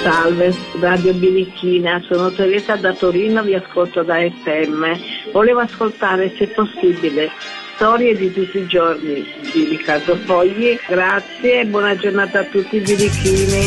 Salve, Radio Birichina, sono Teresa da Torino, vi ascolto da FM. Volevo ascoltare, se possibile, Storie di tutti i giorni di Riccardo Fogli. Grazie e buona giornata a tutti i birichini.